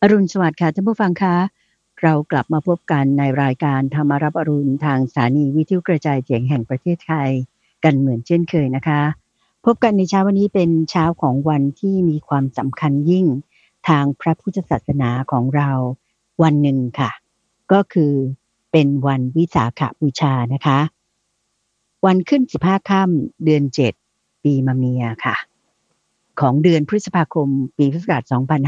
รุณสวัสดิ์ค่ะท่านผู้ฟังคะเรากลับมาพบกันในรายการธรรมารับอรุณทางสถานีวิทยุกระจายเสียงแห่งประเทศไทยกันเหมือนเช่นเคยนะคะพบกันในเช้าวันนี้เป็นเช้าของวันที่มีความสำคัญยิ่งทางพระพุทธศาสนาของเราวันหนึ่งค่ะก็คือเป็นวันวิสาขบูชานะคะวันขึ้น15ค่ำเดือน7ปีมะเมียค่ะของเดือนพฤษภาคมปีพุทธศักราช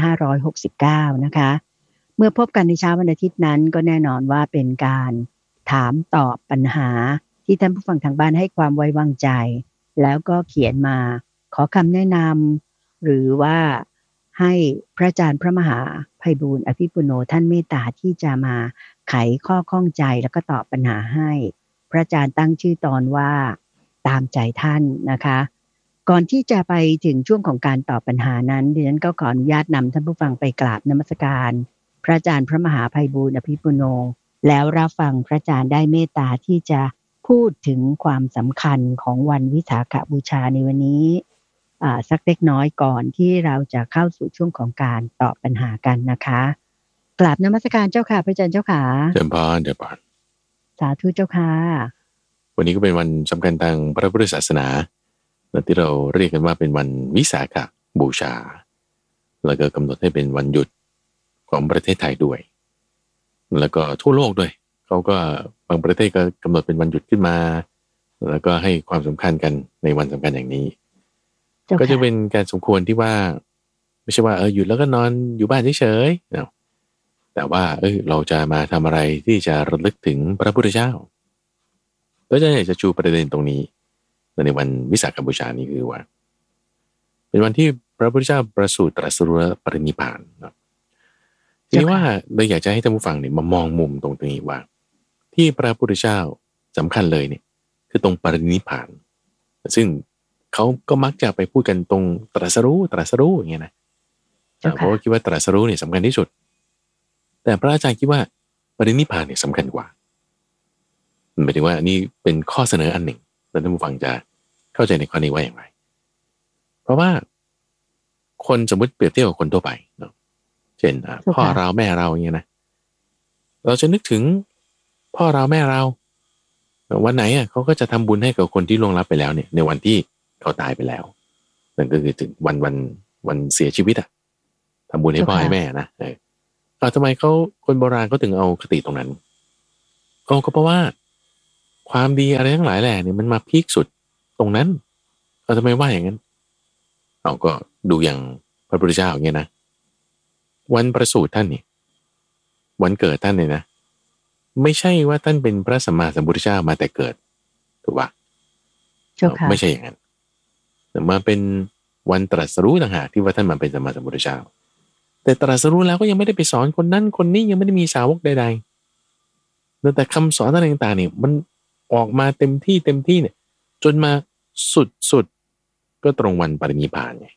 2569นะคะเมื่อพบกันในเช้าวันอาทิตย์นั้นก็แน่นอนว่าเป็นการถามตอบปัญหาที่ท่านผู้ฟังทางบ้านให้ความไว้วางใจแล้วก็เขียนมาขอคำแนะนำหรือว่าให้พระอาจารย์พระมหาไพบูลย์อภิปุโนท่านเมตตาที่จะมาไขข้อข้องใจแล้วก็ตอบปัญหาให้พระอาจารย์ตั้งชื่อตอนว่าตามใจท่านนะคะก่อนที่จะไปถึงช่วงของการตอบปัญหานั้นดิฉันก็ขออนุญาตนำท่านผู้ฟังไปกราบนมัสการพระอาจารย์พระมหาไพบูลย์อภิปุโนแล้วรับฟังพระอาจารย์ได้เมตตาที่จะพูดถึงความสำคัญของวันวิสาขบูชาในวันนี้สักเล็กน้อยก่อนที่เราจะเข้าสู่ช่วงของการตอบปัญหากันนะคะกราบนมัสการเจ้าค่ะพระอาจารย์เจ้าค่ะเดิมพานสาธุเจ้าค่ะวันนี้ก็เป็นวันสำคัญทางพระพุทธศาสนาที่เราเรียกกันว่าเป็นวันวิสาขบูชาแล้วก็กำหนดให้เป็นวันหยุดของประเทศไทยด้วยแล้วก็ทั่วโลกด้วยเขาก็บางประเทศก็กำหนดเป็นวันหยุดขึ้นมาแล้วก็ให้ความสำคัญกันในวันสำคัญอย่างนี้ก็จะเป็นการสมควรที่ว่าไม่ใช่ว่าหยุดแล้วก็นอนอยู่บ้านเฉยๆเนาะแต่ว่าเราจะมาทำอะไรที่จะระลึกถึงพระพุทธเจ้าก็จะอยากจะชูประเด็นตรงนี้ในวันวิสาขบูชานี้คือว่าเป็นวันที่พระพุทธเจ้าประสูติตรัสรู้ปรินิพพานนะทีนี้ว่าเราอยากจะให้ท่านผู้ฟังเนี่ยมามองมุมตรงนี้ว่าที่พระพุทธเจ้าสำคัญเลยเนี่ยคือตรงปรินิพพานซึ่งเขาก็มักจะไปพูดกันตรงตรัสรู้อย่างเงี้ยนะเพราะว่าคิดว่าตรัสรู้เนี่ยสำคัญที่สุดแต่พระอาจารย์คิดว่าปรินิพพานเนี่ยสำคัญกว่าหมายถึงว่านี่เป็นข้อเสนออันหนึ่งแล้วท่านผู้ฟังจะเข้าใจในข้อนี้ว่าอย่างไรเพราะว่าคนสมมติเปรียบเทียบกับคนทั่วไปเนาะเช่นพ่อเราแม่เราอย่างเงี้ยนะเราจะนึกถึงพ่อเราแม่เราวันไหนเขาก็จะทำบุญให้กับคนที่ล่วงลับไปแล้วเนี่ยในวันที่เขาตายไปแล้วนั่นก็คือถึงวันเสียชีวิตทำบุญให้พ่อให้แม่นะทำไมเขาคนโบราณเขาถึงเอาคติตรงนั้นก็เพราะว่าความดีอะไรทั้งหลายแหละเนี่ยมันมาพีคสุดตรงนั้นทำไมว่าอย่างนั้นก็ดูอย่างพระพุทธเจ้าอย่างเงี้ยนะวันประสูติท่านนี่วันเกิดท่านเนี่ยนะไม่ใช่ว่าท่านเป็นพระสัมมาสัมพุทธเจ้ามาแต่เกิดถูกปะไม่ใช่อย่างนั้นแต่มาเป็นวันตรัสรู้ต่างหากที่ว่าท่านมาเป็นสัมมาสัมพุทธเจ้าแต่ตรัสรู้แล้วก็ยังไม่ได้ไปสอนคนนั้นคนนี้ยังไม่ได้มีสาวกใดๆแต่คำสอนอะไรต่างๆเนี่ยมันออกมาเต็มที่เนี่ยจนมาสุดก็ตรงวันปรินิพพานไง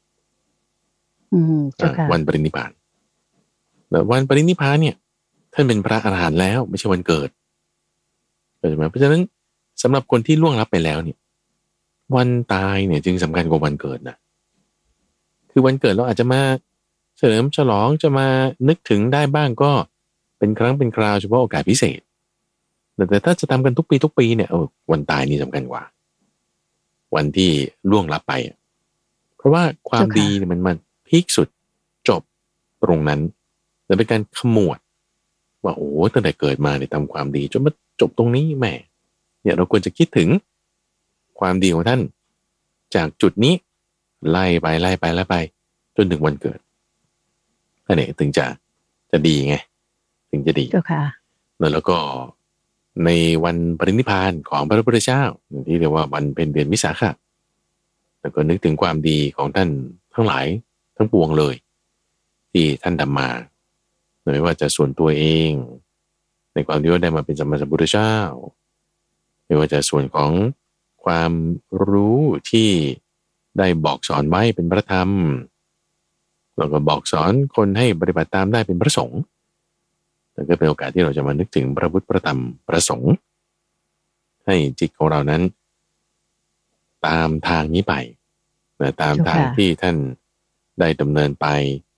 วันปรินิพพานแล้ววันปรินิพพานเนี่ยท่านเป็นพระอรหันต์แล้วไม่ใช่วันเกิดเข้าใจไหมเพราะฉะนั้นสำหรับคนที่ล่วงลับไปแล้วเนี่ยวันตายเนี่ยจึงสำคัญกว่าวันเกิดนะคือวันเกิดเราอาจจะมาเฉลิมฉลองจะมานึกถึงได้บ้างก็เป็นครั้งเป็นคราวเฉพาะโอกาสพิเศษแต่ถ้าจะทำกันทุกปีเนี่ยวันตายนี่สำคัญกว่าวันที่ล่วงลับไปเพราะว่าความดีเนี่ยมันพีคสุดจบตรงนั้นแต่เป็นการขมวดว่าตั้งแต่เกิดมาเนี่ยทำความดีจนมาจบตรงนี้แหมเนี่ยเราควรจะคิดถึงความดีของท่านจากจุดนี้ไล่ไปจนถึงวันเกิดอันนี้ถึงจะดีไงถึงจะดีแล้วก็ในวันปรินิพพานของพระพุทธเจ้าที่เรียกว่าวันเป็นเดือนวิสาขะแล้วก็นึกถึงความดีของท่านทั้งหลายทั้งปวงเลยที่ท่านทำมาไม่ว่าจะส่วนตัวเองในความที่ว่าได้มาเป็นสัมมาสัมพุทธเจ้าไม่ว่าจะส่วนของความรู้ที่ได้บอกสอนไว้เป็นพระธรรมแล้วก็บอกสอนคนให้ปฏิบัติตามได้เป็นพระสงฆ์แล้วก็เป็นโอกาสที่เราจะมานึกถึงพระพุทธพระธรรมพระสงฆ์ให้จิตของเรานั้นตามทางนี้ไปตามทางที่ท่านได้ดำเนินไป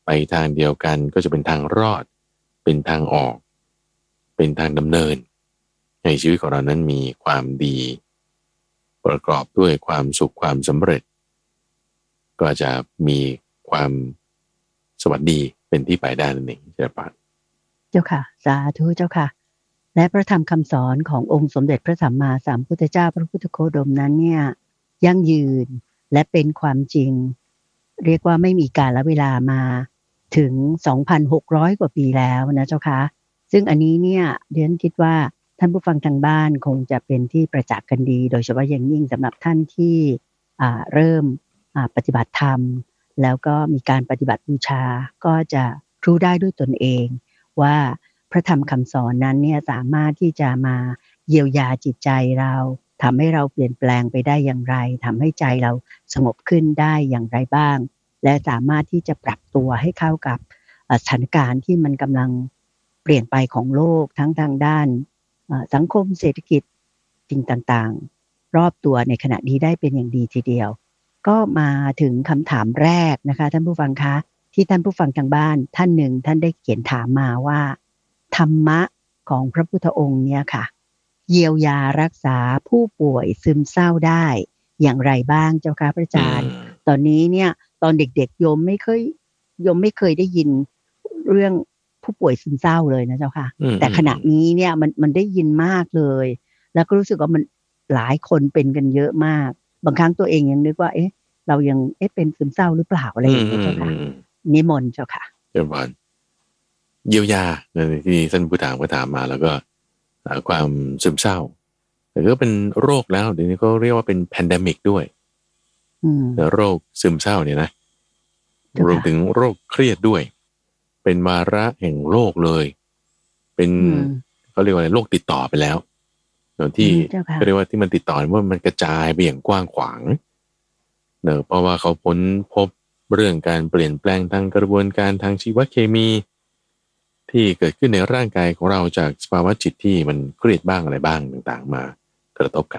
ไปทางเดียวกันก็จะเป็นทางรอดเป็นทางออกเป็นทางดำเนินในชีวิตของเรานั้นมีความดีประกอบด้วยความสุขความสำเร็จก็จะมีความสวัสดีเป็นที่ไปได้นั่นเองเจ้าป่าเจ้าค่ะสาธุเจ้าค่ะและพระธรรมคำสอนขององค์สมเด็จพระสัมมาสัมพุทธเจ้าพระพุทธโคดมนั้นเนี่ยยั่งยืนและเป็นความจริงเรียกว่าไม่มีกาลเวลามาถึง 2,600 กว่าปีแล้วนะเจ้าค่ะซึ่งอันนี้เนี่ยเรียนคิดว่าท่านผู้ฟังทางบ้านคงจะเป็นที่ประจักษ์กันดีโดยเฉพาะอย่างยิ่งสำหรับท่านที่เริ่มปฏิบัติธรรมแล้วก็มีการปฏิบัติบูชาก็จะรู้ได้ด้วยตนเองว่าพระธรรมคำสอนนั้นเนี่ยสามารถที่จะมาเยียวยาจิตใจเราทำให้เราเปลี่ยนแปลงไปได้อย่างไรทำให้ใจเราสงบขึ้นได้อย่างไรบ้างและสามารถที่จะปรับตัวให้เข้ากับสถานการณ์ที่มันกำลังเปลี่ยนไปของโลกทั้งทางด้านสังคมเศรษฐกิจสิ่งต่างๆรอบตัวในขณะนี้ได้เป็นอย่างดีทีเดียวก็มาถึงคำถามแรกนะคะท่านผู้ฟังคะที่ท่านผู้ฟังทางบ้านท่านหนึ่งท่านได้เขียนถามมาว่าธรรมะของพระพุทธองค์เนี่ยค่ะเยียวยารักษาผู้ป่วยซึมเศร้าได้อย่างไรบ้างเจ้าค่ะพระอาจารย์ตอนนี้เนี่ยตอนเด็กๆโยมไม่เคยได้ยินเรื่องผู้ป่วยซึมเศร้าเลยนะเจ้าค่ะแต่ขณะนี้เนี่ยมันได้ยินมากเลยแล้วก็รู้สึกว่ามันหลายคนเป็นกันเยอะมากบางครั้งตัวเองยังนึกว่าเรายังเป็นซึมเศร้าหรือเปล่าอะไรอย่างเงี้ยเจ้าค่ะนิมนต์เจ้าค่ะเจ้าพรเยียวยาที่ท่านผู้ถามก็ถามมาแล้วก็ความซึมเศร้าแต่ก็เป็นโรคแล้วเดี๋ยวนี้ก็เรียกว่าเป็นแพนเดมิกด้วยโรคซึมเศร้าเนี่ยนะรวมถึงโรคเครียดด้วยเป็นวาระแห่งโลกเลยเป็นเขาเรียกว่าอะไรโรคติดต่อไปแล้วที่เขาเรียกว่าที่มันติดต่อว่ามันกระจายไปอย่างกว้างขวางเพราะว่าเขาพ้นพบเรื่องการเปลี่ยนแปลงทางกระบวนการทางชีวเคมีที่เกิดขึ้นในร่างกายของเราจากสภาวะจิตที่มันเครียดบ้างอะไรบ้างต่างๆมากระทบกัน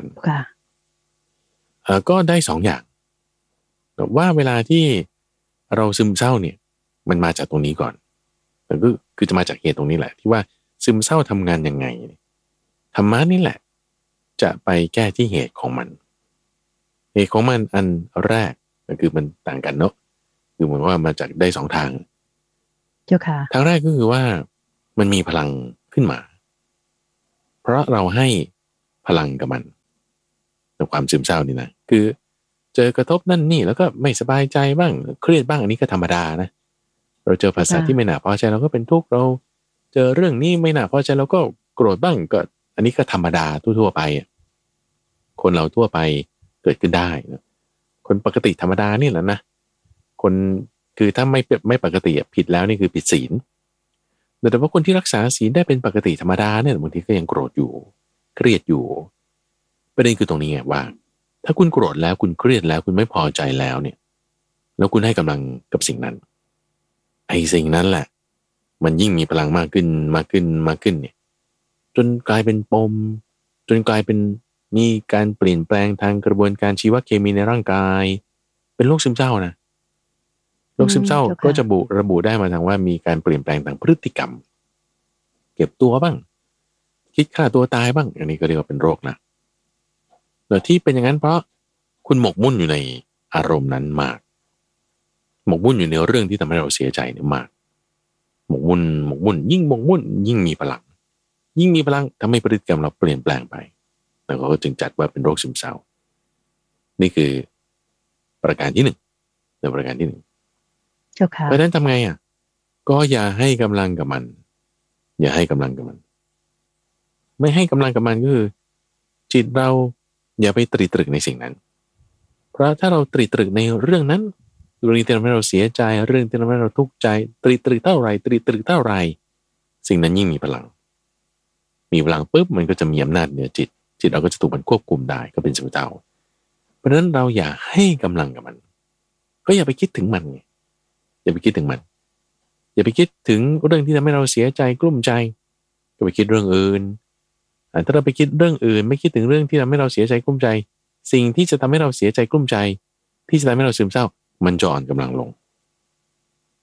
ก็ได้สองอย่างว่าเวลาที่เราซึมเศร้าเนี่ยมันมาจากตรงนี้ก่อนก็คือจะมาจากเหตุตรงนี้แหละที่ว่าซึมเศร้าทำงานยังไงธรรมะนี่แหละจะไปแก้ที่เหตุของมันเหตุของมันอันแรกก็คือมันต่างกันเนาะคือเหมือนว่ามาจากได้สองทางเจ้าค่ะทางแรกก็คือว่ามันมีพลังขึ้นมาเพราะเราให้พลังกับมันในความซึมเศร้านี่นะคือเจอกระทบนั่นนี่แล้วก็ไม่สบายใจบ้างเครียดบ้างอันนี้ก็ธรรมดานะเราเจอภาษาที่ไม่น่าพอใจเราก็เป็นทุกข์เราเจอเรื่องนี้ไม่น่าพอใจเราก็โกรธบ้างก็อันนี้ก็ธรรมดาทั่วไปคนเราทั่วไปเกิดขึ้นได้นะคนปกติธรรมดานี่แหละนะคนคือถ้าไม่ปกติผิดแล้วนี่คือผิดศีลแต่ว่าคนที่รักษาศีลได้เป็นปกติธรรมดาเนี่ยบางทีก็ยังโกรธอยู่เครียดอยู่ประเด็นคือตรงนี้ไงว่าถ้าคุณโกรธแล้วคุณเครียดแล้วคุณไม่พอใจแล้วเนี่ยแล้วคุณให้กำลังกับสิ่งนั้นไอ้สิ่งนั้นแหละมันยิ่งมีพลังมากขึ้นเนี่ยจนกลายเป็นปมจนกลายเป็นมีการเปลี่ยนแปลงทางกระบวนการชีวเคมีในร่างกายเป็นโรคซึมเศร้านะโรคซึมเศร้าก็จะระบุได้มาทางว่ามีการเปลี่ยนแปลงทางพฤติกรรมเก็บตัวบ้างคิดฆ่าตัวตายบ้างอันนี้ก็เรียกว่าเป็นโรคนะแต่ที่เป็นอย่างนั้นเพราะคุณหมกมุ่นอยู่ในอารมณ์นั้นมากหมกมุ่นอยู่ในเรื่องที่ทำให้เราเสียใจเนี่ยมากหมกมุ่นยิ่งหมกมุ่นยิ่งมีพลังทำให้พฤติกรรมเราเปลี่ยนแปลงไปแล้วก็จึงจัดว่าเป็นโรคซึมเศร้านี่คือประการที่หนึ่งในประการที่หนึ่งเพราะฉะนั้นทำไงก็อย่าให้กำลังกับมันไม่ให้กำลังกับมันก็คือจิตเราอย่าไปตรีตรึกในสิ่งนั้นเพราะถ้าเราตรีตรึกในเรื่องนั้นเรื่องที่ทำให้เราเสียใจเรื่องที่ทำให้เราทุกข์ใจตรีตรึกเท่าไรสิ่งนั้นยิ่งมีพลังปุ๊บมันก็จะมีอำนาจเหนือจิตเราก็จะถูกมันควบคุมได้ก็เป็นซึมเศร้าเพราะฉะนั้นเราอย่าให้กำลังกับมันก็อย่าไปคิดถึงมันไงอย่าไปคิดถึงเรื่องที่ทำให้เราเสียใจกลุ้มใจก็ไปคิดเรื่องอื่นถ้าเราไปคิดเรื่องอื่นไม่คิดถึงเรื่องที่ทำให้เราเสียใจกลุ้มใจสิ่งที่จะทำให้เราเสียใจกลุ้มใจที่จะทำให้เราซึมเศร้ามันจะอ่อนกำลังลง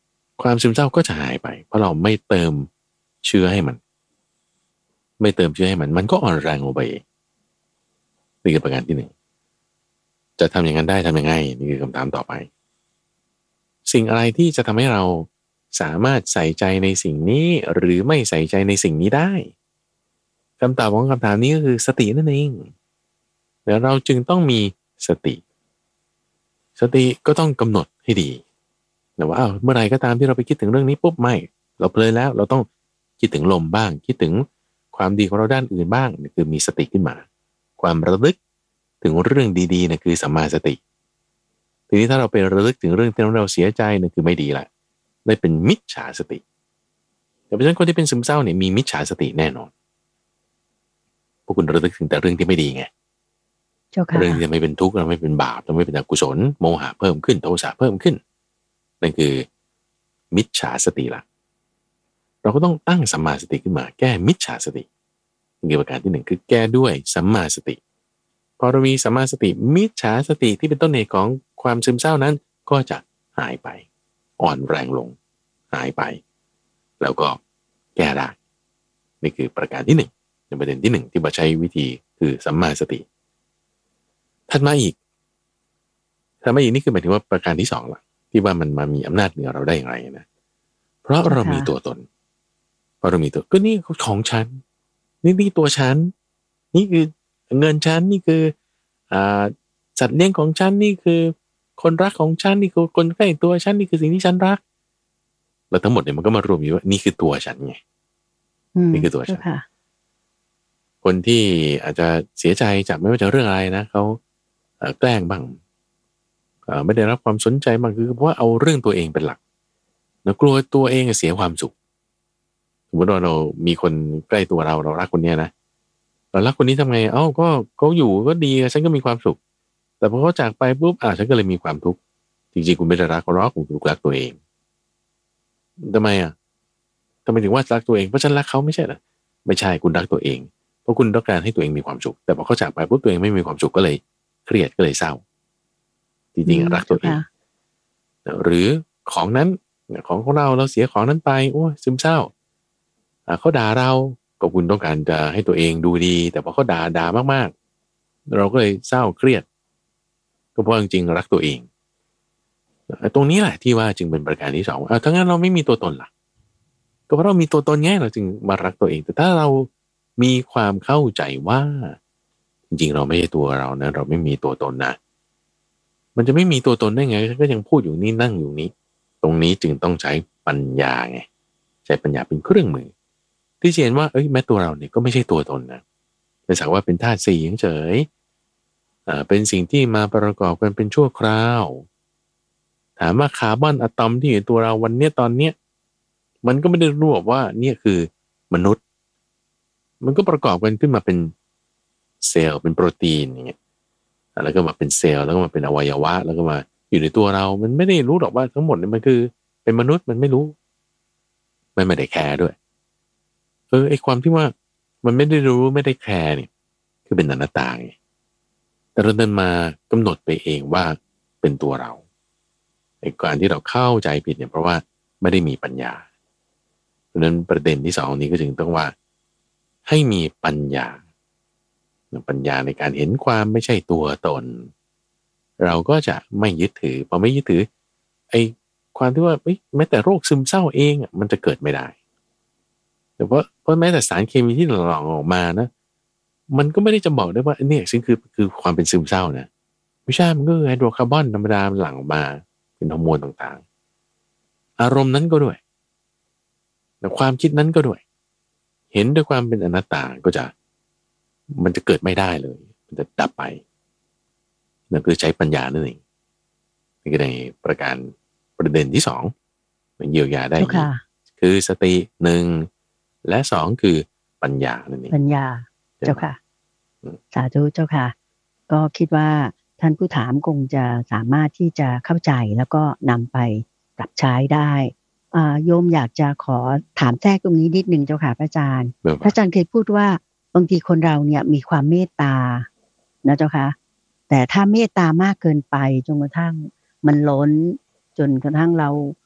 ความซึมเศร้าก็จะหายไปเพราะเราไม่เติมเชื้อให้มันไม่เติมเชื้อให้มันก็อ่อนแรงลงไปเองนี่คือประการที่หนึ่งจะทำอย่างนั้นได้ทำยังไงนี่คือคำถามต่อไปสิ่งอะไรที่จะทำให้เราสามารถใส่ใจในสิ่งนี้หรือไม่ใส่ใจในสิ่งนี้ได้คำตอบของคำถามนี้ก็คือสตินั่นเองเดี๋ยวเราจึงต้องมีสติก็ต้องกำหนดให้ดีแต่ว่าเมื่อไหร่ก็ตามที่เราไปคิดถึงเรื่องนี้ปุ๊บไม่เราเพลินแล้วเราต้องคิดถึงลมบ้างคิดถึงความดีของเราด้านอื่นบ้างนี่คือมีสติขึ้นมาความระลึกถึงเรื่องดีๆนะคือสัมมาสติทีนี้ถ้าเราไประลึกถึงเรื่องที่เราเสียใจนั่นคือไม่ดีละได้เป็นมิจฉาสติแต่เพราะฉะนั้นคนที่เป็นซึมเศร้าเนี่ยมีมิจฉาสติแน่นอนพวกคุณระลึกถึงแต่เรื่องที่ไม่ดีไงเรื่องที่ไม่เป็นทุกข์เราไม่เป็นบาปเราไม่เป็นอกุศลโมหะเพิ่มขึ้นโทสะเพิ่มขึ้นนั่นคือมิจฉาสติละเราก็ต้องตั้งสัมมาสติขึ้นมาแก้มิจฉาสตินี่ประการที่หนึ่งคือแก้ด้วยสัมมาสติพอเรามีสัมมาสติมิจฉาสติที่เป็นต้นเหตุของความซึมเศร้านั้นก็จะหายไปอ่อนแรงลงหายไปแล้วก็แก้ได้นี่คือประการที่หนึ่งในประเด็นที่หนึ่งที่มาใช้วิธีคือสัมมาสติถัดมาอีกนี่คือหมายถึงว่าประการที่สองละที่ว่ามันมามีอำนาจเหนือเราได้อย่างไรนะเพราะเรามีตัวตนเพราะเรามีตัวก็นี่ของฉันนี่ตัวฉันนี่คือเงินฉันนี่คือสัตว์เลี้ยงของฉันนี่คือคนรักของฉันนี่คือคนใกล้ตัวฉันนี่คือสิ่งที่ฉันรักแล้วทั้งหมดเนี่ยมันก็มารวมอยู่ว่านี่คือตัวฉันไงนี่คือตัวฉันคนที่อาจจะเสียใจจากไม่ว่าจะเรื่องอะไรนะเขาแกล้งบ้างไม่ได้รับความสนใจบ้างคือเพราะว่าเอาเรื่องตัวเองเป็นหลักเรากลัวตัวเองเสียความสุขสมมติว่าเรามีคนใกล้ตัวเรารักคนนี้นะเรารักคนนี้ทำไงก็เขาอยู่ก็ดีฉันก็มีความสุขแต่พอเขาจากไปปุ๊บฉันก็เลยมีความทุกข์จริงๆคุณไม่ได้รักเขาหรอกคุณรักตัวเองทำไมถึงว่ารักตัวเองเพราะฉันรักเขาไม่ใช่เหรอไม่ใช่คุณรักตัวเองเพราะคุณต้องการให้ตัวเองมีความสุขแต่พอเขาจากไปปุ๊บตัวเองไม่มีความสุขก็เลยเครียดก็เลยเศร้าจริงๆรักตัวเองหรือของนั้นของเราเสียของนั้นไปโอ้ซึมเศร้าเขาด่าเราก็คุณต้องการจะให้ตัวเองดูดีแต่พอเขาด่ามากๆเราก็เลยเศร้าเครียดก็เพราะจริงๆรักตัวเองตรงนี้แหละที่ว่าจึงเป็นประการที่สองถ้างั้นเราไม่มีตัวตนล่ะก็เพราะเรามีตัวตนไงเราจึงมารักตัวเองแต่ถ้าเรามีความเข้าใจว่าจริงๆเราไม่ใช่ตัวเรานะเราไม่มีตัวตนนะมันจะไม่มีตัวตนได้ไงก็ยังพูดอยู่นี่นั่งอยู่นี้ตรงนี้จึงต้องใช้ปัญญาไงใช้ปัญญาเป็นเครื่องมือที่เห็นว่าแม้ตัวเราเนี่ยก็ไม่ใช่ตัวตนนะแต่สักว่าเป็นธาตุสี่เฉยเป็นสิ่งที่มาประกอบกันเป็นชั่วคราวถามว่าคาร์บอนอะตอมที่อยู่ตัวเราวันนี้ตอนเนี้ยมันก็ไม่ได้รวบว่าเนี่ยคือมนุษย์มันก็ประกอบกันขึ้นมาเป็นเซลล์เป็นโปรตีนอย่างเงี้ยแล้วก็มาเป็นเซลล์แล้วก็มาเป็นอวัยวะแล้วก็มาอยู่ในตัวเรามันไม่ได้รู้หรอกว่าทั้งหมดเนี่ยมันคือเป็นมนุษย์มันไม่รู้ไม่ได้แคร์ด้วยไอ้ความที่ว่ามันไม่ได้รู้ไม่ได้แคร์เนี่ยคือเป็นอนัตตาไงแต่เราเดินมากำหนดไปเองว่าเป็นตัวเราไอ้การที่เราเข้าใจผิดเนี่ยเพราะว่าไม่ได้มีปัญญาเพราะฉะนั้นประเด็นที่สองนี้ก็จึงต้องว่าให้มีปัญญาในการเห็นความไม่ใช่ตัวตนเราก็จะไม่ยึดถือพอไม่ยึดถือไอ้ความที่ว่าแม้แต่โรคซึมเศร้าเองมันจะเกิดไม่ได้แต่เพราะแม้แต่สารเคมีที่หลั่งออกมานะมันก็ไม่ได้จะบอกได้ว่าเนี่ยซึ่งคือความเป็นซึมเศร้านะไม่ใช่มันก็คือไฮโดรคาร์บอนธรรมดาหลั่งออกมาเป็นฮอร์โมนต่างๆอารมณ์นั้นก็ด้วยแต่ความคิดนั้นก็ด้วยเห็นด้วยความเป็นอนัตตาก็จะมันจะเกิดไม่ได้เลยมันจะดับไปนั่นคือใช้ปัญญานั่นเองนี่ก็ในประเด็นที่สองมันเยียวยาได้คือสติหนึ่งและสองคือปัญญานั่นเองปัญญาเจ้าค่ะสาธุเจ้าค่ะก็คิดว่าท่านผู้ถามคงจะสามารถที่จะเข้าใจแล้วก็นำไปปรับใช้ได้โยมอยากจะขอถามแทรกตรงนี้นิดนึงเจ้าค่ะพระอาจารย์เคยพูดว่าบางทีคนเราเนี่ยมีความเมตตานะเจ้าค่ะแต่ถ้าเมตตามากเกินไปจนกระทั่งมันล้นจนกระทั่งเรา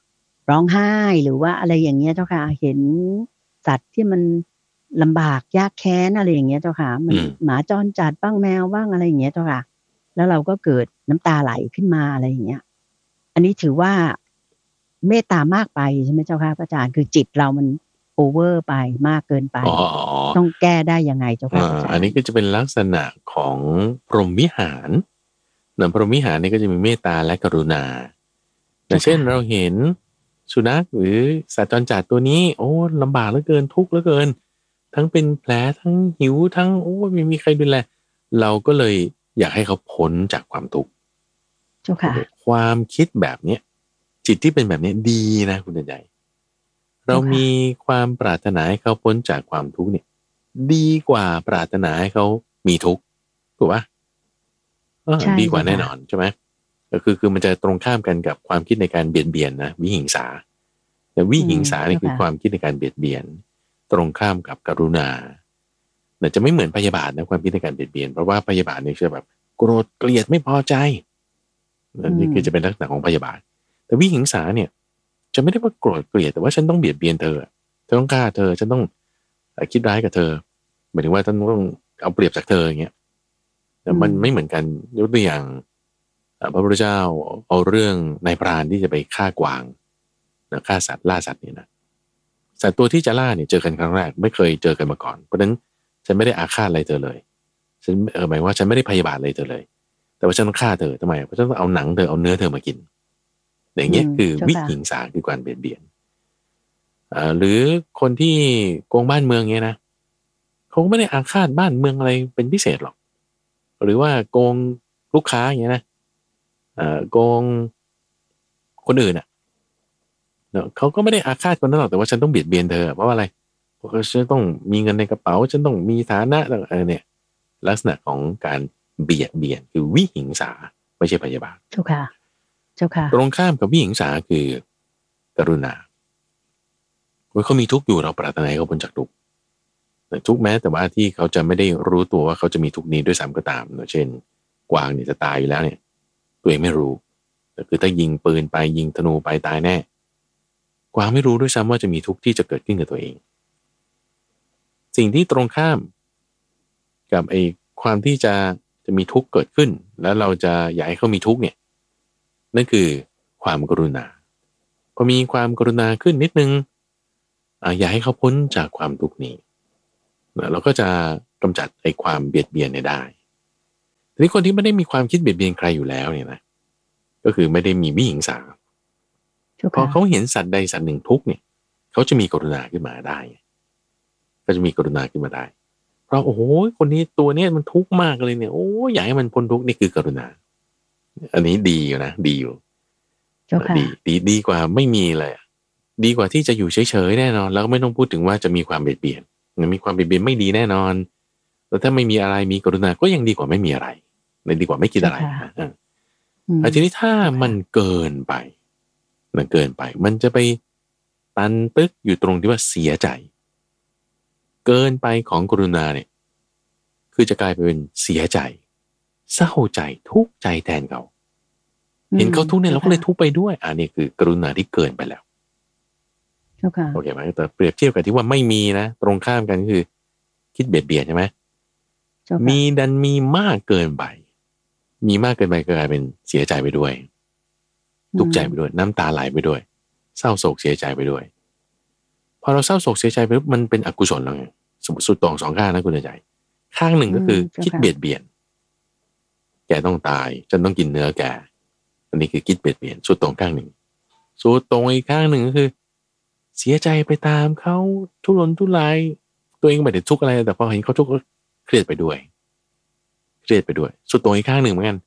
ร้องไห้หรือว่าอะไรอย่างเงี้ยเจ้าค่ะเห็นสัตว์ที่มันลำบากยากแค้นอะไรอย่างเงี้ยเจ้าค่ะมันหมาจรจัดบ้างแมวบ้างอะไรอย่างเงี้ยเจ้าค่ะแล้วเราก็เกิดน้ำตาไหลขึ้นมาอะไรอย่างเงี้ยอันนี้ถือว่าเมตตามากไปใช่ไหมเจ้าค่ะพระอาจารย์คือจิตเรามันโอเวอร์ไปมากเกินไปต้องแก้ได้ยังไงเจ้าค่ะพระอาจารย์อันนี้ก็จะเป็นลักษณะของพรหมวิหารพรหมวิหารนี่ก็จะมีเมตตาและกรุณาอย่างเช่นเราเห็นสุนัขหรือสัตว์จรจัดตัวนี้โอ้ลำบากเหลือเกินทุกข์เหลือเกินทั้งเป็นแผลทั้งหิวทั้งโอ้ไม่มีใครดูแลเราก็เลยอยากให้เขาพ้นจากความทุกข์เจ้าค่ะความคิดแบบเนี้ยจิตที่เป็นแบบนี้ดีนะคุณใจเรามีความปรารถนาให้เขาพ้นจากความทุกข์เนี่ยดีกว่าปรารถนาให้เขามีทุกข์ถูกปะดีกว่าแน่นอนใช่ไหมก็คือมันจะตรงข้ามกันกับความคิดในการเบียดเบียนนะวิหิงสาแต่วิหิงสานี่คือความคิดในการเบียดเบียนตรงข้ามกับกรุณาแต่จะไม่เหมือนพยาบาทนะความคิดในการเบียดเบียนเพราะว่าพยาบาทเนี่ยจะแบบโกรธเกลียดไม่พอใจนี่คือจะเป็นลักษณะของพยาบาทแต่วิหิงสาเนี่ยจะไม่ได้ว่าโกรธเกลียดแต่ว่าฉันต้องเบียดเบียนเธอฉันต้องฆ่าเธอฉันต้องคิดร้ายกับเธอหมายถึงว่าต้องเอาเปรียบจากเธออย่างเงี้ยแต่มันไม่เหมือนกันยกตัวอย่างพระพุทธเจ้าเอาเรื่องนายพรานที่จะไปฆ่ากวางฆ่าสัตว์ล่าสัตว์เนี่ยนะสัตว์ตัวที่จะล่าเนี่ยเจอกันครั้งแรกไม่เคยเจอกันมาก่อนเพราะฉะนั้นฉันไม่ได้อาฆาตอะไรเธอเลยฉันหมายว่าฉันไม่ได้พยาบาทอะไรเธอเลยแต่ว่าฉันต้องฆ่าเธอทำไมเพราะฉันต้องเอาหนังเธอเอาเนื้อเธอมากินอย่างเงี้ยคือวิหิงสาคือการเบียดเบียนหรือคนที่โกงบ้านเมืองเงี้ยนะเขาไม่ได้อาฆาตบ้านเมืองอะไรเป็นพิเศษหรอกหรือว่าโกงลูกค้าอย่างเงี้ยนะโกงคนอื่นอ่ะเขาก็ไม่ได้อาฆาตคนนั้นหรอกแต่ว่าฉันต้องเบียดเบียนเธอเพราะว่าอะไรเพราะฉันต้องมีเงินในกระเป๋าฉันต้องมีฐานะเนี่ยลักษณะของการเบียดเบียนคือวิหิงสาไม่ใช่พยาบาทเจ้าค่ะเจ้าค่ะตรงข้ามกับวิหิงสาคือกรุณาว่าเขามีทุกข์อยู่เราปรารถนาให้เขาพ้นจากทุกข์ทุกแม้แต่ว่าที่เขาจะไม่ได้รู้ตัวว่าเขาจะมีทุกข์นี้ด้วยซ้ำก็ตามเช่นกวางเนี่ยจะตายอยู่แล้วเนี่ยตัวเองไม่รู้แต่คือถ้ายิงปืนไปยิงธนูไปตายแน่กวางไม่รู้ด้วยซ้ำว่าจะมีทุกข์ที่จะเกิดขึ้นกับตัวเองสิ่งที่ตรงข้ามกับไอ้ความที่จะมีทุกข์เกิดขึ้นแล้วเราจะอยากให้เขามีทุกข์เนี่ยนั่นคือความกรุณาพอมีความกรุณาขึ้นนิดนึงอยากให้เขาพ้นจากความทุกข์นี้เราก็จะกำจัดไอ้ความเบียดเบียนได้ทีนี้คนที่ไม่ได้มีความคิดเบียดเบียนใครอยู่แล้วเนี่ยนะก็คือไม่ได้มีวิหิงสาพอเขาเห็นสัตว์ใดสัตว์หนึ่งทุกข์เนี่ยเขาจะมีกรุณาขึ้นมาได้ก็จะมีกรุณาขึ้นมาได้เพราะโอ้โหคนนี้ตัวเนี้ยมันทุกข์มากเลยเนี่ยโอ้อยากให้มันพ้นทุกข์นี่คือกรุณาอันนี้ดีอยู่นะดีอยู่ดีกว่าไม่มีเลยดีกว่าที่จะอยู่เฉยๆแน่นอนแล้วก็ไม่ต้องพูดถึงว่าจะมีความเบียดเบียนมีความเบียดเบียนไม่ดีแน่นอนแต่ถ้าไม่มีอะไรมีกรุณาก็ยังดีกว่าไม่มีอะไรเลยดีกว่าไม่คิดอะไรทีนี้ถ้ามันเกินไปมันจะไปตันตึกอยู่ตรงที่ว่าเสียใจเกินไปของกรุณาเนี่ยคือจะกลายเป็นเสียใจเศร้าใจทุกข์ใจแทนเขาเห็นเขาทุกข์เนี่ยเราก็เลยทุกข์ไปด้วยนี่คือกรุณาที่เกินไปแล้วโอเคไหมแต่เปรียบเทียบกับที่ว่าไม่มีนะตรงข้ามกันคือคิดเบียดเบียนใช่ไหมมีดันมีมากเกินไปมีมากเกินไปก็กลายเป็นเสียใจไปด้วยทุกข์ใจไปด้วยน้ำตาไหลไปด้วยเศร้าโศกเสียใจไปด้วยพอเราเศร้าโศกเสียใจไปมันเป็นอกุศลแล้วไงสมมติสุดตรงสองข้างนะคุณใจข้างหนึ่งก็คือคิดเบียดเบียนแกต้องตายฉันต้องกินเนื้อแกอันนี้คือคิดเบียดเบียนสุดตรงข้างหนึ่งสุดตรงอีกข้างหนึ่งก็คือเสียใจไปตามเขาทุรนทุรายตัวเองไม่ได้ทุกข์อะไรแต่พอเห็นเขาทุกข์ก็เครียดไปด้วยสุดตรงอีกข้างหนึ่งเหมือนกัน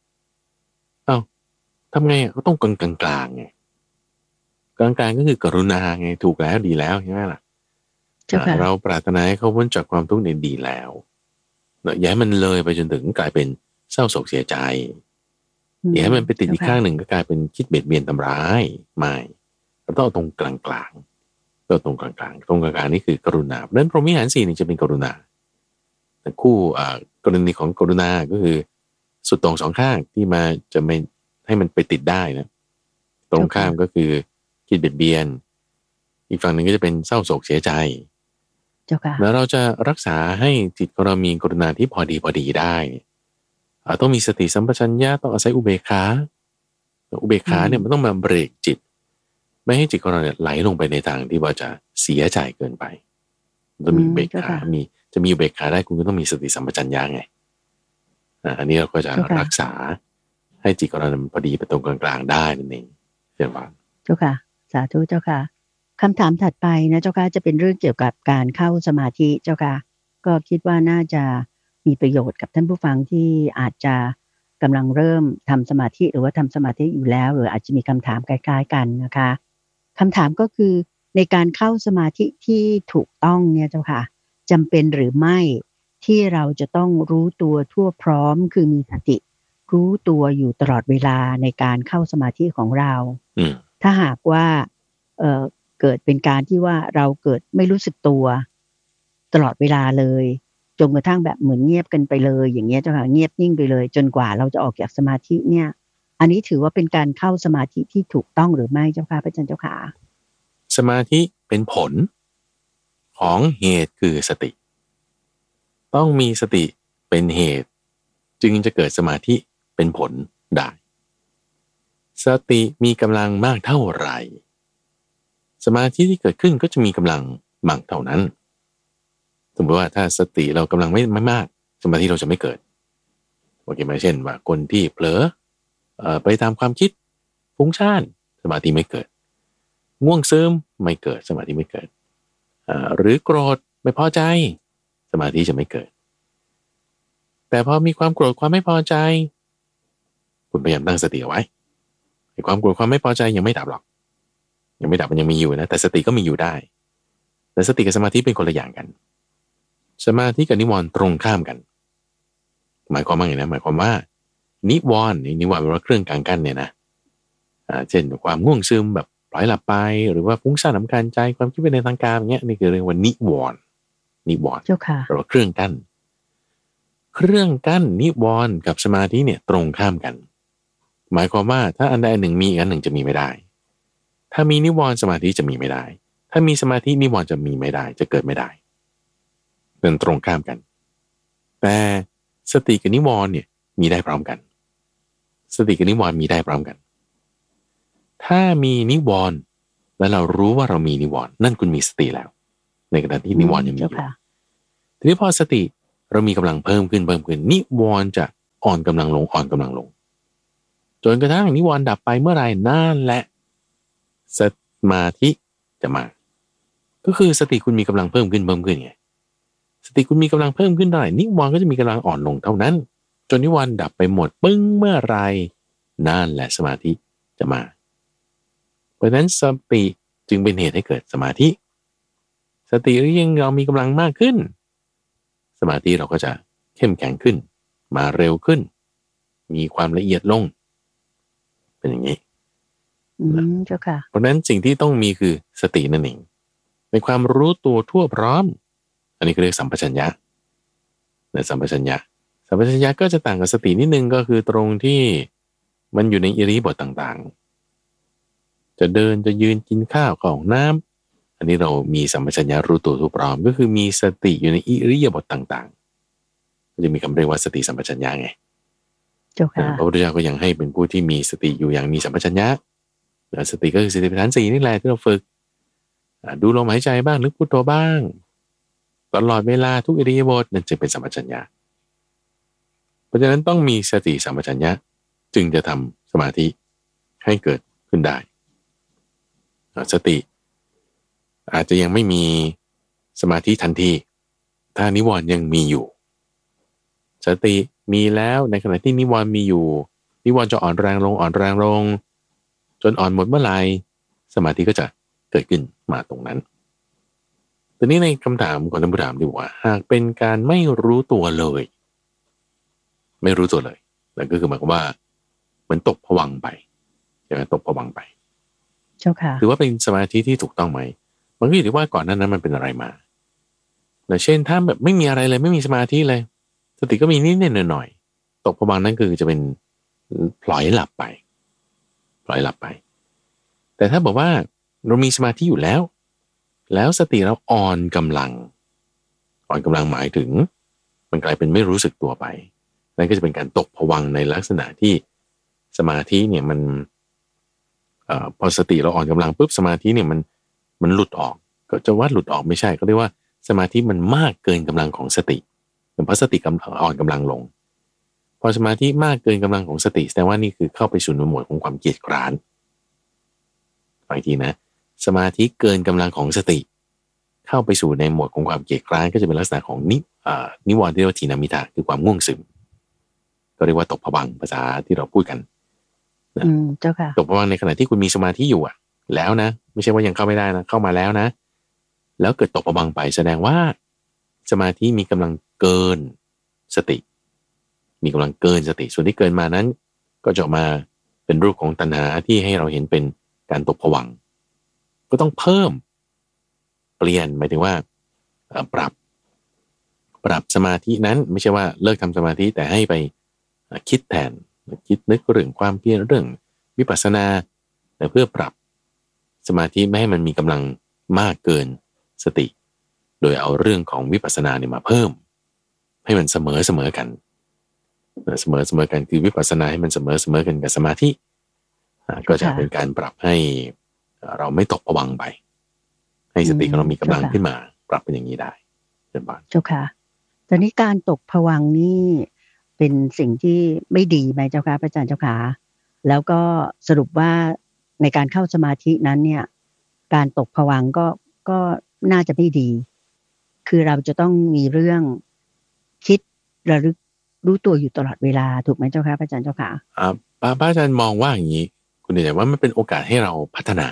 ทำไงก็ต้องกลางไงกลางก็คือกรุณาไงถูกแล้วดีแล้วใช่ไหมล่ะเราปรารถนาให้เขาพ้นจากความทุกข์เนี่ยดีแล้วอย่าให้มันเลยไปจนถึงกลายเป็นเศร้าโศกเสียใจอย่าให้มันไปติดอีกข้างหนึ่งก็กลายเป็นคิดเบียดเบียนทำร้ายไม่เราต้องตรงกลางตรงกลางนี่คือกรุณาเพราะฉะนั้นพรหมวิหาร4นี่จะเป็นกรุณาแต่คู่กรณีของกรุณาก็คือสุดตรงสองข้างที่มาจะไม่ให้มันไปติดได้นะตรงข้ามก็คือคิคิดเบียดเบียนอีกฝั่งหนึ่งก็จะเป็นเศร้าโศกเสียใจเจ้าค่ะแล้วเราจะรักษาให้จิตของเรามีกรุณาที่พอดีได้ต้องมีสติสัมปชัญญะต้องอาศัยอุเบกขาเนี่ยมันต้องมาเบรกจิตไม่ให้จิตของเราเนี่ยไหลลงไปในทางที่ว่าจะเสียใจเกินไปต้องมีอุเบกขาจะมีอุเบกขาได้คุณก็ต้องมีสติสัมปชัญญะไงอันนี้เราก็จะรักษาให้จิตของเราพอดีไปตรงกลางๆได้นั่นเองเช่นว่าเจ้าค่ะสาธุเจ้าค่ะคำถามถัดไปนะเจ้าค่ะจะเป็นเรื่องเกี่ยวกับการเข้าสมาธิเจ้าค่ะก็คิดว่าน่าจะมีประโยชน์กับท่านผู้ฟังที่อาจจะกำลังเริ่มทำสมาธิหรือว่าทำสมาธิอยู่แล้วหรืออาจจะมีคำถามคล้ายๆกันนะคะคำถามก็คือในการเข้าสมาธิที่ถูกต้องเนี่ยเจ้าค่ะจำเป็นหรือไม่ที่เราจะต้องรู้ตัวทั่วพร้อมคือมีสติรู้ตัวอยู่ตลอดเวลาในการเข้าสมาธิของเราถ้าหากว่าเกิดเป็นการที่ว่าเราเกิดไม่รู้สึกตัวตลอดเวลาเลยจนกระทั่งแบบเหมือนเงียบกันไปเลยอย่างเงี้ยเจ้าค่ะเงียบนิ่งไปเลยจนกว่าเราจะออกจากสมาธิเนี่ยอันนี้ถือว่าเป็นการเข้าสมาธิที่ถูกต้องหรือไม่เจ้าค่ะพระอาจารย์เจ้าค่ะสมาธิเป็นผลของเหตุคือสติต้องมีสติเป็นเหตุจึงจะเกิดสมาธิเป็นผลได้สติมีกำลังมากเท่าไหร่สมาธิที่เกิดขึ้นก็จะมีกำลังมากเท่านั้นสมมติว่าถ้าสติเรากำลังไม่มากสมาธิเราจะไม่เกิดโอเคไหมเช่นว่าคนที่เผลอไปตามความคิดฟุ้งซ่านสมาธิไม่เกิดง่วงซึมไม่เกิดสมาธิไม่เกิดหรือโกรธไม่พอใจสมาธิจะไม่เกิดแต่พอมีความโกรธความไม่พอใจคุณพยายามตั้งสติเอาไว้ความโกรธความไม่พอใจยังไม่ดับหรอกยังไม่ดับมันยังมีอยู่นะแต่สติก็มีอยู่ได้แต่สติกับสมาธิเป็นคนละอย่างกันสมาธิกับนิวรณ์ตรงข้ามกันหมายความว่าไงนะหมายความว่านิวรณ์แปลว่าเครื่องกลางกั้นเนี่ยนะเช่นความง่วงซึมแบบปล่อยหลับไปหรือว่าฟุ้งซ่านรำคาญใจความคิดไปในทางการอย่างเงี้ยนี่คือเรียกว่านิวรณ์เจ้าค่ะหรือว่าเครื่องกั้นนิวรณ์กับสมาธิเนี่ยตรงข้ามกันหมายความว่าถ้าอันใดอันหนึ่งมีอีกอันหนึ่งจะมีไม่ได้ถ้ามีนิวรณ์สมาธิจะมีไม่ได้ถ้ามีสมาธินิวรณ์จะมีไม่ได้จะเกิดไม่ได้เป็นตรงข้ามกันแต่สติกับนิวรณ์เนี่ยมีได้พร้อมกันสติกับนิวรณ์มีได้พร้อมกันถ้ามีนิวรณ์แล้วเรารู้ว่าเรามีนิวรณ์นั่นคุณมีสติแล้วในขณะที่นิวรณ์ยังมีอยู่ทีนี้พอสติเรามีกำลังเพิ่มขึ้นนิวรณ์จะอ่อนกำลังลงจนกระทั่งนิวรณ์ดับไปเมื่อไหร่นั่นแหละสมาธิจะมาก็คือสติคุณมีกำลังเพิ่มขึ้นไงสติคุณมีกำลังเพิ่มขึ้นเท่าไหร่นิวรณ์ก็จะมีกำลังอ่อนลงเท่านั้นจนนิวรณ์ดับไปหมดปึ้งเมื่อไรนั่นแหละสมาธิจะมาเพราะฉะนั้นสติจึงเป็นเหตุให้เกิดสมาธิสติยิ่งเรามีกำลังมากขึ้นสมาธิเราก็จะเข้มแข็งขึ้นมาเร็วขึ้นมีความละเอียดลงเป็นอย่างนี้เจ้าค่ะเพราะนั้นสิ่งที่ต้องมีคือสตินั่นเองเป็นความรู้ตัวทั่วพร้อมอันนี้เรียกสัมปชัญญะในสัมปชัญญะก็จะต่างกับสตินิดนึงก็คือตรงที่มันอยู่ในอิริยาบถต่างๆจะเดินจะยืนกินข้าวของน้ำอันนี้เรามีสัมปชัญญะรู้ตัวทั่วพร้อมก็คือมีสติอยู่ในอิริยาบถต่างๆก็จะมีคำเรียกว่าสติสัมปชัญญะไงเจ้าค่ะพระพุทธเจ้าก็ยังให้เป็นผู้ที่มีสติอยู่อย่างมีสัมปชัญญะสติก็คือสติปัฏฐาน4นี่แหละที่เราฝึกดูลมหายใจบ้างนึกพุทโธบ้างตลอดเวลาทุกอิริยาบถนั่นจะเป็นสัมปชัญญะเพราะฉะนั้นต้องมีสติสัมปชัญญะจึงจะทำสมาธิให้เกิดขึ้นได้สติอาจจะยังไม่มีสมาธิทันทีถ้านิวรณ์ยังมีอยู่สติมีแล้วในขณะที่นิวรณ์มีอยู่นิวรณ์จะอ่อนแรงลงจนอ่อนหมดเมื่อไหร่สมาธิก็จะเกิดขึ้นมาตรงนั้นทีนี้ในคำถามของท่านผู้ถามดีว่าหากเป็นการไม่รู้ตัวเลยนั่นก็คือหมายความว่าเหมือนตกผวังค์ไปใช่ไหมตกผวังค์ไปเจ้าค่ะถือว่าเป็นสมาธิที่ถูกต้องไหมมันก็อยู่ที่ว่าก่อนหน้านั้นมันเป็นอะไรมาเช่นถ้าแบบไม่มีอะไรเลยไม่มีสมาธิเลยสติก็มีนิดหน่อยตกผวังค์นั้นคือจะเป็นพลอยหลับไปแต่ถ้าบอกว่าเรามีสมาธิอยู่แล้วแล้วสติเราอ่อนกำลังหมายถึงมันกลายเป็นไม่รู้สึกตัวไปนั่นก็จะเป็นการตกผวังค์ในลักษณะที่สมาธิเนี่ยมันพอสติเราอ่อนกำลังปุ๊บสมาธิเนี่ยมันหลุดออกก็จะว่าหลุดออกไม่ใช่ก็เรียกว่าสมาธิมันมากเกินกำลังของสติเพราะสติอ่อนกำลังลงพอสมาธิมากเกินกำลังของสติแสดงว่านี่คือเข้าไปสู่ในหมวดของความเกียจคร้านฟังอีกทีนะสมาธิเกินกำลังของสติเข้าไปสู่ในหมวดของความเกียจคร้านก็จะเป็นลักษณะของนิวรณ์ที่เรียกว่าทีนามิทะคือความง่วงซึมก็เรียกว่าตกผวังค์ภาษาที่เราพูดกันนะเจ้าค่ะตกผวังค์ในขณะที่คุณมีสมาธิอยู่แล้วนะไม่ใช่ว่ายังเข้าไม่ได้นะเข้ามาแล้วนะแล้วเกิดตกผวังค์ไปแสดงว่าสมาธิมีกำลังเกินสติมีกำลังเกินสติส่วนที่เกินมานั้นก็จะมาเป็นรูปของตัณหาที่ให้เราเห็นเป็นการตกผวังค์ก็ต้องเพิ่มเปลี่ยนหมายถึงว่าปรับสมาธินั้นไม่ใช่ว่าเลิกทำสมาธิแต่ให้ไปคิดแทนคิดนึกเรื่องความเพียรเรื่องวิปัสสนาแต่เพื่อปรับสมาธิไม่ให้มันมีกำลังมากเกินสติโดยเอาเรื่องของวิปัสสนาเนี่ยมาเพิ่มให้มันเสมอกันคือวิปัสสนาให้มันเสมอกันกับสมาธิก็จะเป็นการปรับให้เราไม่ตกผวังค์ไปให้สติของเรามีกำลังขึ้นมาปรับเป็นอย่างนี้ได้เป็นบ้านเจ้าค่ะตอนนี้การตกผวังค์นี่เป็นสิ่งที่ไม่ดีไหมเจ้าค่ะพระอาจารย์เจ้าค่ะแล้วก็สรุปว่าในการเข้าสมาธินั้นเนี่ยการตกผวังค์ก็น่าจะไม่ดีคือเราจะต้องมีเรื่องคิดระลึกรู้ตัวอยู่ตลอดเวลาถูกไหมเจ้าค่ะพระอาจารย์เจ้าค่ะพระอาจารย์มองว่าอย่างนี้คุณเดชว่ามันเป็นโอกาสให้เราพัฒนา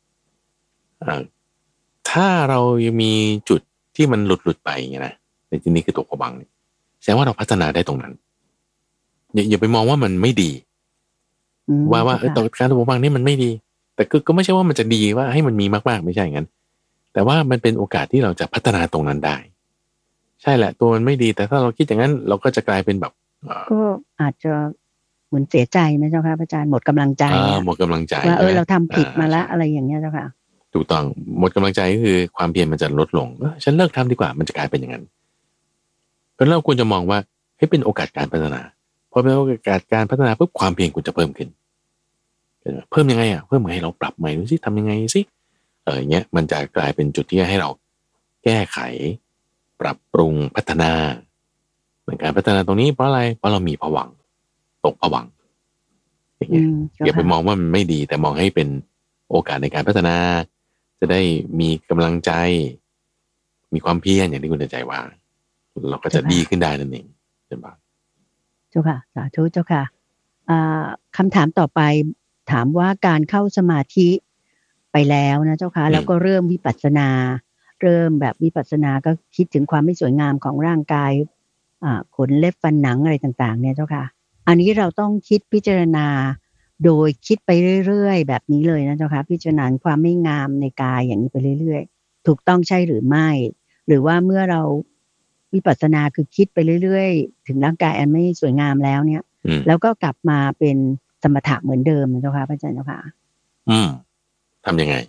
ถ้าเรายังมีจุดที่มันหลุดไปอย่างนี้นะในที่นี้คือตกผวังค์แสดงว่าเราพัฒนาได้ตรงนั้นอย่าไปมองว่ามันไม่ดีว่าต่อการตกผวังค์นี่มันไม่ดีแต่ก็ไม่ใช่ว่ามันจะดีว่าให้มันมีมากๆไม่ใช่อย่างนั้นแต่ว่ามันเป็นโอกาสที่เราจะพัฒนาตรงนั้นได้ใช่แหละตัวมันไม่ดีแต่ถ้าเราคิดอย่างนั้นเราก็จะกลายเป็นแบบก็อาจจะเหมือนเสียใจไหมเจ้าค่ะพระอาจารย์หมดกำลังใจหมดกำลังใจว่าเราทำผิดมาแล้วอะไรอย่างเงี้ยเจ้าค่ะถูกต้องหมดกำลังใจก็คือความเพียรมันจะลดลงฉันเลิกทำดีกว่ามันจะกลายเป็นอย่างนั้นเพราะเราควรจะมองว่าให้เป็นโอกาสการพัฒนาพอเป็นโอกาสการพัฒนาปุ๊บความเพียรคุณจะเพิ่มขึ้นเพิ่มยังไงเพิ่มให้เราปรับใหม่ดูสิทำยังไงสิอย่างเงี้ยมันจะกลายเป็นจุดที่ให้เราแก้ไขปรับปรุงพัฒนาเหมือนการพัฒนาตรงนี้เพราะอะไรเพราะเรามีผวังค์ตกผวังค์อย่างเงี้ยอย่าไปมองว่ามันไม่ดีแต่มองให้เป็นโอกาสในการพัฒนาจะได้มีกำลังใจมีความเพียรอย่างที่คุณใจว่าเราก็จะดีขึ้นได้นั่นเองใช่ไหมเจ้าค่ะสาธุเจ้าค่ะคำถามต่อไปถามว่าการเข้าสมาธิไปแล้วนะเจ้าค่ะแล้วก็เริ่มวิปัสสนาเริ่มแบบวิปัสสนาก็คิดถึงความไม่สวยงามของร่างกายขนเล็บฟันหนังอะไรต่างๆเนี่ยเจ้าค่ะอันนี้เราต้องคิดพิจารณาโดยคิดไปเรื่อยๆแบบนี้เลยนะเจ้าค่ะพิจารณาความไม่งามในกายอย่างนี้ไปเรื่อยๆถูกต้องใช่หรือไม่หรือว่าเมื่อเราวิปัสสนาคือคิดไปเรื่อยๆถึงร่างกายอันไม่สวยงามแล้วเนี่ยแล้วก็กลับมาเป็นสมถะเหมือนเดิมนะเจ้าค่ะพระอาจารย์เจ้าค่ะทำยังไง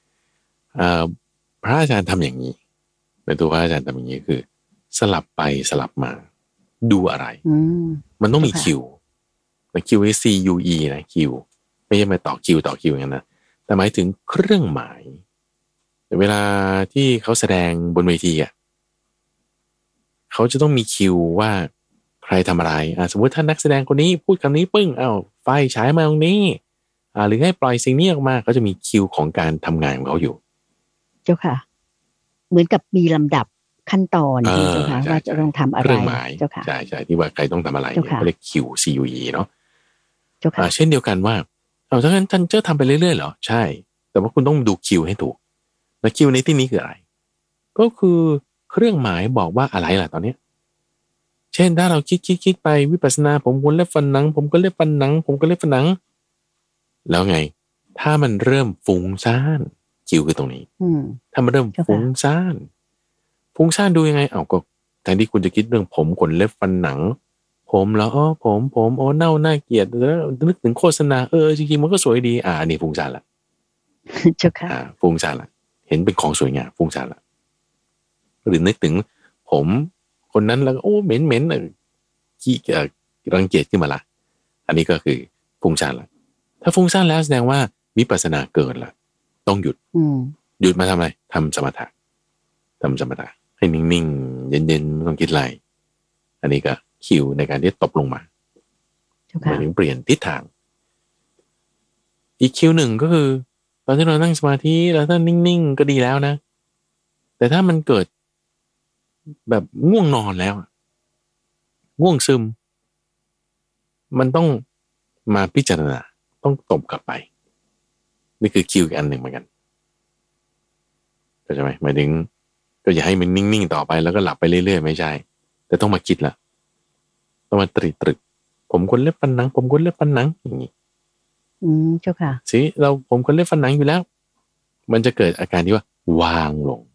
พระอาจารย์ทำอย่างนี้ในตัวพระอาจารย์ทำอย่างนี้คือสลับไปสลับมาดูอะไรมันต้องมีคิวคิว CUE นะคิวไม่ใช่มาต่อคิวอย่างนั้นนะแต่หมายถึงเครื่องหมายเวลาที่เขาแสดงบนเวทีเขาจะต้องมีคิวว่าใครทำอะไรสมมติท่านนักแสดงคนนี้พูดคำนี้ปึ้งไฟฉายมาตรงนี้หรือให้ปล่อยสิ่งนี้ออกมาเขาจะมีคิวของการทำงานของเขาอยู่เจ้าค่ะเหมือนกับมีลำดับขั้นตอนเจ้าค่ะว่าจะต้องทำอะไรเจ้าค่ะใช่ที่ว่าใครต้องทำอะไรเขาเรียกคิว CUE เนาะเช่นเดียวกันว่าถ้างั้นท่านจะทำไปเรื่อยๆเหรอใช่แต่ว่าคุณต้องดูคิวให้ถูกแล้วคิวในที่นี้คืออะไรก็คือเครื่องหมายบอกว่าอะไรล่ะตอนนี้เช่นถ้าเราคิดไปวิปัสสนาผมก็เล็บฟันหนังผมก็เล็บฟันหนังผมก็เล็บฟันหนังแล้วไงถ้ามันเริ่มฟุ้งซ่านคิวคือตรงนี้ถ้ามันเริ่มฟุ้งซ่านดูยังไงก็แทนที่คุณจะคิดเรื่องผมขนเล็บฟันหนังผมแล้วผมเน่าน่าเกลียดแล้วนึกถึงโฆษณาจริงๆมันก็สวยดีอันนี้ฟุ้งซ่านละเจ้าค่ะฟุ้งซ่านละเห็นเป็นของสวยงามฟุ้งซ่านละหรือนึกถึงผมคนนั้นแล้วก็โอ้เหม็นเหม็นขี้รังเกียจขึ้นมาละอันนี้ก็คือฟุ้งซ่านละถ้าฟุ้งซ่านแล้วแสดงว่าวิปัสสนาเกิดละต้องหยุดหยุดมาทำอะไรทำสมถะให้นิ่งๆเย็นๆไม่ต้องคิดอะไรอันนี้ก็คิวในการที่ตบลงมาหมายถึงเปลี่ยนทิศทางอีกคิวหนึ่งก็คือตอนที่เรานั่งสมาธิแล้วถ้านิ่งๆก็ดีแล้วนะแต่ถ้ามันเกิดแบบง่วงนอนแล้วง่วงซึมมันต้องมาพิจารณาต้องตบกลับไปนี่คือคิวอีกอันหนึ่งเหมือนกันเข้าใจไหมหมายถึงก็อย่าให้มันนิ่งๆต่อไปแล้วก็หลับไปเรื่อยๆไม่ใช่แต่ต้องมาคิดละต้องมาตรึกผมควรเล็บฟันหนังผมควรเล็บฟันหนังอย่างนี้เจ้าค่ะสิผมควรเล็บฟันหนังอยู่แล้วมันจะเกิดอาการที่ว่าวางลง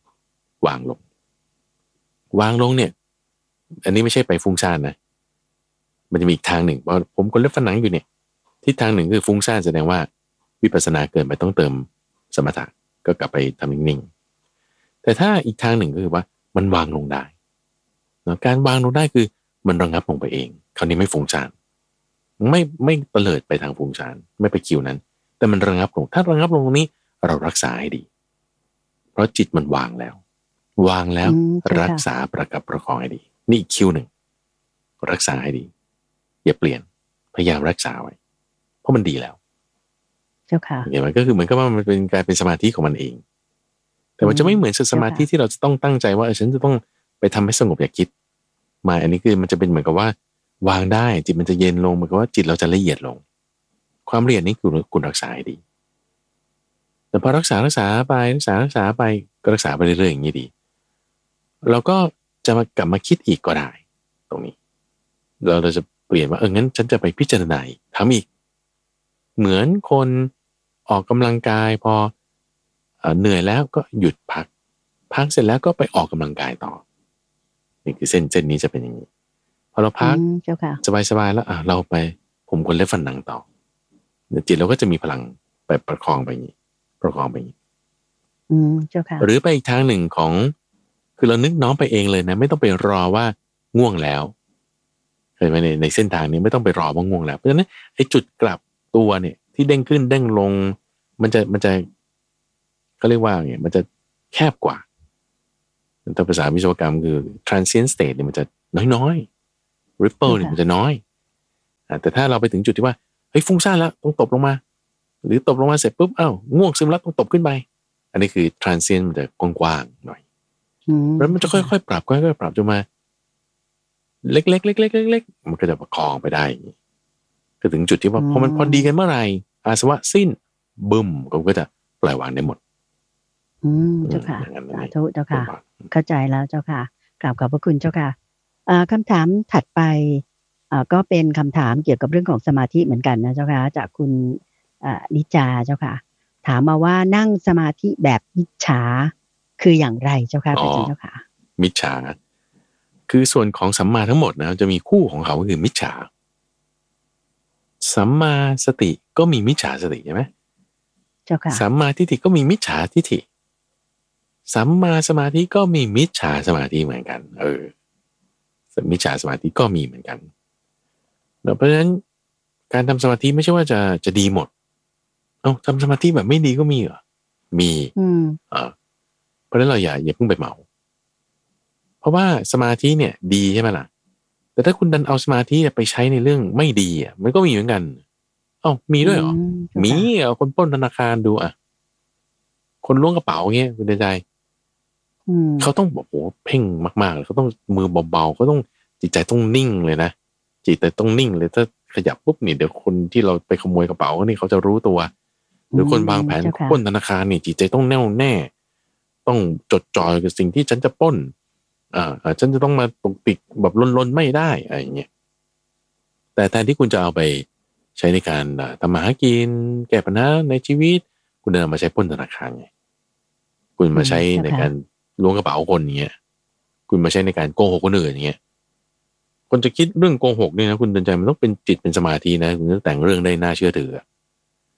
เนี่ยอันนี้ไม่ใช่ไปฟุ้งซ่านนะมันจะมีอีกทางหนึ่งว่าผมควรเล็บฟันหนังอยู่เนี่ยทิศทางหนึ่งคือฟุ้งซ่านแสดงว่าวิปัสสนาเกินไปต้องเติมสมถะก็กลับไปทำนิ่งๆแต่ถ้าอีกทางหนึ่งก็คือว่ามันวางลงได้การวางลงได้คือมันระงับลงไปเองคราวนี้ไม่ฟุ้งซ่านไม่เตลิดไปทางฟุ้งซ่านไม่ไปคิวนั้นแต่มันระงับลงถ้าระงับลงตรงนี้เรารักษาให้ดีเพราะจิตมันวางแล้วรักษาประคับประคองให้ดีนี่อีกคิวหนึ่งรักษาให้ดีอย่าเปลี่ยนพยายามรักษาไว้เพราะมันดีแล้วเจ้าค่ะเห็นไหมก็คือเหมือนกับว่ามันเป็นกลายเป็นสมาธิของมันเองแต่มันจะไม่เหมือนสมาธิที่เราจะต้องตั้งใจว่าฉันจะต้องไปทำให้สงบอย่าคิดมาอันนี้คือมันจะเป็นเหมือนกับว่าวางได้จิตมันจะเย็นลงเหมือนกับว่าจิตเราจะละเอียดลงความละเอียดนี้คือคุณรักษาให้ดีแต่พอรักษาไปก็รักษาไปเรื่อยๆอย่างนี้ดีเราก็จะมากลับมาคิดอีกก็ได้ตรงนี้เราจะเปลี่ยนว่างั้นฉันจะไปพิจารณาทำอีกเหมือนคนออกกำลังกายพอเหนื่อยแล้วก็หยุดพักเสร็จแล้วก็ไปออกกำลังกายต่อนี่คือเส้นนี้จะเป็นอย่างนี้พอเราพักสบายๆแล้วเราไปผมควรเล็บฟันหนังต่อจิตเราก็จะมีพลังไปประคองไปอย่างนี้เจ้าค่ะหรือไปอีกทางหนึ่งของคือเรานึกน้อมไปเองเลยนะไม่ต้องไปรอว่าง่วงแล้วเคยไหมในเส้นทางนี้ไม่ต้องไปรอว่าง่วงแล้วเพราะฉะนั้นไอ้จุดกลับตัวเนี่ยที่เด้งขึ้นเด้งลงมันจะเขาเรียกว่าไงมันจะแคบกว่าแต่ภาษาวิศวกรรมคือ transient state เนี่ยมันจะน้อยๆ ripple เนี่ยมันจะน้อยแต่ถ้าเราไปถึงจุดที่ว่าเฮ้ยฟุ้งซ่านแล้วต้องตบลงมาหรือตบลงมาเสร็จปุ๊บง่วงซึมแล้วต้องตบขึ้นไปอันนี้คือ transient มันจะกว้างๆหน่อยแล้วมันจะค่อยๆปรับจนมาเล็กๆมันก็จะประคองไปได้ก็ถึงจุดที่ว่าพอมันพอดีกันเมื่อไหร่อาสวะสิ้นบึ้มก็จะปล่อยวางได้หมดเจ้าค่ะสาธุเจ้าค่ะเข้าใจแล้วเจ้าค่ะกราบขอบพระคุณเจ้าค่ะคำถามถัดไปก็เป็นคำถามเกี่ยวกับเรื่องของสมาธิเหมือนกันนะเจ้าค่ะจากคุณนิจาเจ้าค่ะถามมาว่านั่งสมาธิแบบมิจฉาคืออย่างไรเจ้าค่ะพระอาจารย์เจ้าค่ะมิจฉาคือส่วนของสัมมาทั้งหมดนะจะมีคู่ของเขาก็คือมิจฉาสัมมาสติก็มีมิจฉาสติใช่ไหมเจ้าค่ะสัมมาทิฏฐิก็มีมิจฉาทิฏฐิสัมมาสมาธิก็มีมิจฉาสมาธิเหมือนกันมิจฉาสมาธิก็มีเหมือนกันเพราะฉะนั้นการทำสมาธิไม่ใช่ว่าจะดีหมดทำสมาธิแบบไม่ดีก็มีเหรอมีเพราะฉะนั้นเราอย่าเพิ่งไปเหมาเพราะว่าสมาธิเนี่ยดีใช่ไหมล่ะแต่ถ้าคุณดันเอาสมาธิไปใช้ในเรื่องไม่ดีมันก็มีเหมือนกันมีด้วยเหรอมีคนปล้นธนาคารดูคนล้วงกระเป๋าเงี้ยคุณใจเขาต้องบอกโอ้เพ่งมากๆเลยเขาต้องมือเบาๆเขาต้องจิตใจต้องนิ่งเลยนะจิตใจต้องนิ่งเลยถ้าขยับปุ๊บนี่เดี๋ยวคนที่เราไปขโมยกระเป๋านี่เขาจะรู้ตัวหรือคนวางแผนปล้นธนาคารนี่จิตใจต้องแน่วแน่ต้องจดจ่อกับสิ่งที่ฉันจะปล้นฉันจะต้องมาตกติกแบบลนๆไม่ได้อะไรอย่างเงี้ยแต่แทนที่คุณจะเอาไปใช้ในการทำมาหากินแก้ปัญหาในชีวิตคุณเดินมาใช้ปล้นธนาคารไงคุณมาใช้ในการล้วงกระเป๋าคนเงี้ยคุณมาใช้ในการโกหกคนอื่นอย่างเงี้ยคนจะคิดเรื่องโกหกเนี่ยนะคุณเดินใจมันต้องเป็นจิตเป็นสมาธินะคุณจะแต่งเรื่องได้น่าเชื่อถือ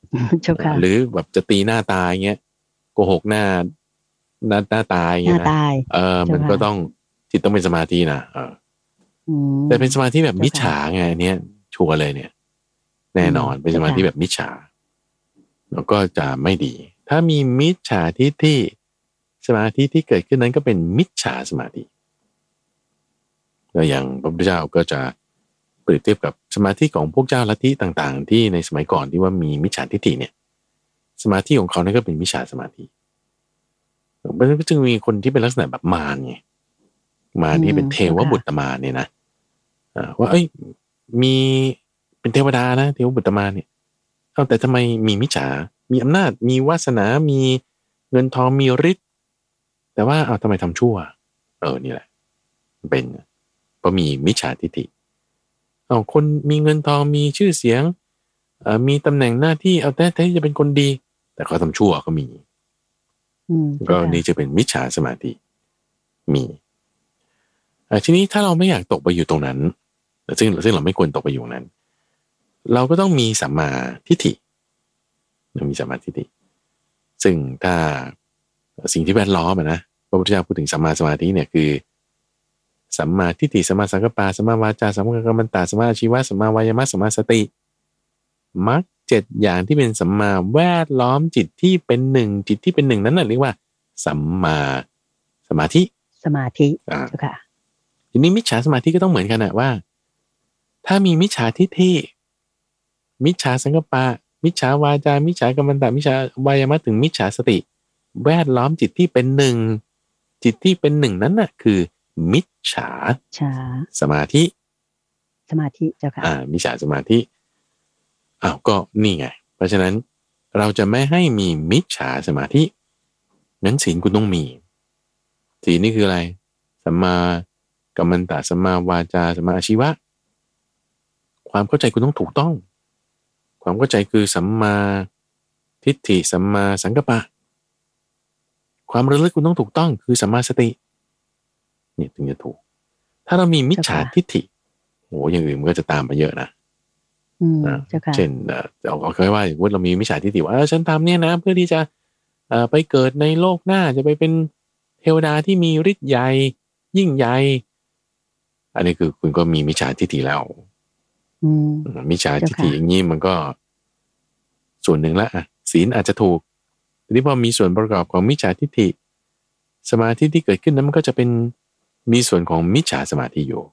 เจ้าค่ะหรือแบบจะตีหน้าตายเงี้ยโกหกหน้าตายหน้าเงี้ยนะตายเจ้ามันก็ค่ะต้องจิตต้องเป็นสมาธินะอืมแต่เป็นสมาธิแบบเจ้าค่ะมิจฉาไงอันเนี้ยชัวร์เลยเนี่ยแน่นอนเป็นสเจ้าค่ะมาธิแบบมิจฉาแล้วก็จะไม่ดีถ้ามีมิจฉาทิฏฐิสมาธิที่เกิดขึ้นนั้นก็เป็นมิจฉาสมาธิแล้วอย่างพระพุทธเจ้าก็จะเปรียบเทียบกับสมาธิของพวกเจ้าลัทธิต่างๆที่ในสมัยก่อนที่ว่ามีมิจฉาทิฏฐิเนี่ยสมาธิของเขาเนี่ยก็เป็นมิจฉาสมาธิมันก็จึงมีคนที่เป็นลักษณะแบบมารไงมารที่เป็นเทวบุตรมารเนี่ยนะว่าเอ้ยมีเป็นเทวดานะเทวบุตรมารเนี่ยเอาแต่ทำไมมีมิจฉามีอำนาจมีวาสนามีเงินทองมีฤทธิ์แต่ว่าเอาทำไมทำชั่วนี่แหละเป็นเพราะมีมิจฉาทิฏฐิเอาคนมีเงินทองมีชื่อเสียงมีตำแหน่งหน้าที่เอาแต่จะเป็นคนดีแต่เขาทำชั่วก็มีก็นี่จะเป็นมิจฉาสมาธิมีทีนี้ถ้าเราไม่อยากตกไปอยู่ตรงนั้นซึ่งเราไม่ควรตกไปอยู่ตรงนั้นเราก็ต้องมีสัมมาทิฏฐิมีสัมมาทิฏฐิซึ่งถ้าสิ่งที่แวดล้อมนะพระพุทธเจ้าพูดถึงสัมมาสมาธิเนี่ยคือสัมมาทิฏฐิสัมมาสังกัปปะสัมมาวาจาสัมมากัมมันตะสัมมาอาชีวะสัมมาวายามะสัมมาสติมรรค7อย่างที่เป็นสัมมาแวดล้อมจิตที่เป็นหนึ่งจิตที่เป็นหนึ่งนั้นน่ะเรียกว่าสัมมาสมาธิค่ะทีนี้มิจฉาสมาธิก็ต้องเหมือนกันนะว่าถ้ามีมิจฉาทิฏฐิมิจฉาสังกัปปะมิจฉาวาจามิจฉากัมมันตะมิจฉาวายามะถึงมิจฉาสติแวดล้อมจิตที่เป็นหนึ่งจิตที่เป็นหนึ่งนั้นน่ะคือมิจฉาสมาธิเจ้าค่ะมิจฉาสมาธิก็นี่ไงเพราะฉะนั้นเราจะไม่ให้มีมิจฉาสมาธิงั้นศีลคุณต้องมีศีลนี่คืออะไรสัมมากัมมันตะสัมมาวาจาสัมมาอาชีวะความเข้าใจคุณต้องถูกต้องความเข้าใจคือสัมมาทิฏฐิสัมมาสังกัปปะความระลึกคุณต้องถูกต้องคือสัมมาสตินี่ถึงจะถูกถ้าเรามีมิจฉาทิฏฐิอย่างอื่นมันก็จะตามมาเยอะนะเช่นเอาแค่ว่าอย่างว่าเรามีมิจฉาทิฏฐิว่าฉันทำเนี่ยนะเพื่อที่จะไปเกิดในโลกหน้าจะไปเป็นเทวดาที่มีฤทธิ์ใหญ่ยิ่งใหญ่อันนี้คือคุณก็มีมิจฉาทิฏฐิแล้วมิจฉาทิฏฐิอย่างนี้มันก็ส่วนหนึ่งละศีลอาจจะถูกทีนี้พอมีส่วนประกอบของมิจฉาทิฏฐิสมาธิที่เกิดขึ้นนั้นมันก็จะเป็นมีส่วนของมิจฉาสมาธิอยู่